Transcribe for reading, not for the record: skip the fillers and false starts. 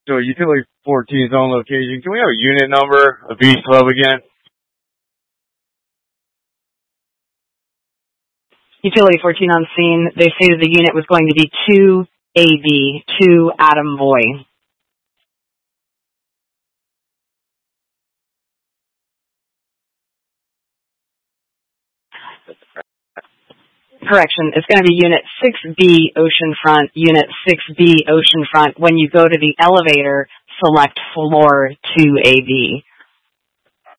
So Utility 14's on location. Can we have a unit number of each club again? Utility 14 on scene. They stated the unit was going to be 2AB, 2 Adam Boy. Correction, it's going to be Unit 6B Oceanfront, Unit 6B Oceanfront. When you go to the elevator, select floor 2AB.